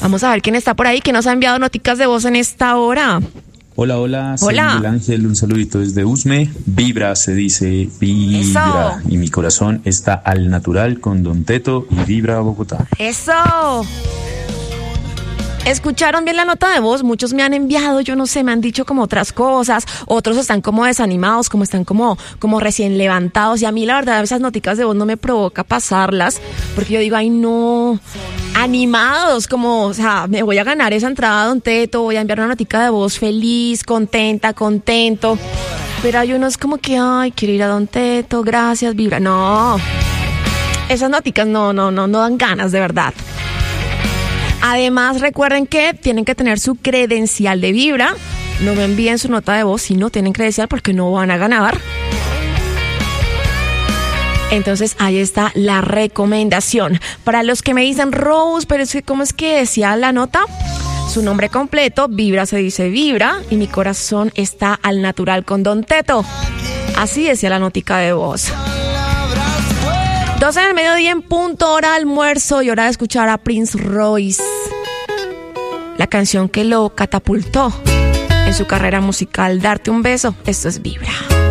Vamos a ver quién está por ahí, que nos ha enviado noticas de voz en esta hora. Hola, soy Miguel Ángel, un saludito desde Usme. Vibra, se dice, vibra. Eso. Y mi corazón está al natural con Don Teto y Vibra Bogotá. ¡Eso! ¿Escucharon bien la nota de voz? Muchos me han enviado, yo no sé, me han dicho como otras cosas, otros están como desanimados, como están como recién levantados, y a mí la verdad esas noticas de voz no me provoca pasarlas, porque yo digo, ay no, animados, como, o sea, me voy a ganar esa entrada a Don Teto, voy a enviar una notica de voz feliz, contento, pero hay unos como que, ay, quiero ir a Don Teto, gracias, Vibra, no, esas noticas no dan ganas, de verdad. Además, recuerden que tienen que tener su credencial de Vibra. No me envíen su nota de voz si no tienen credencial porque no van a ganar. Entonces, ahí está la recomendación. Para los que me dicen, Rose, pero es que ¿cómo es que decía la nota? Su nombre completo, Vibra se dice Vibra, y mi corazón está al natural con Don Teto. Así decía la notica de voz. 12 del mediodía en punto, hora de almuerzo y hora de escuchar a Prince Royce. La canción que lo catapultó en su carrera musical, Darte un beso. Esto es Vibra.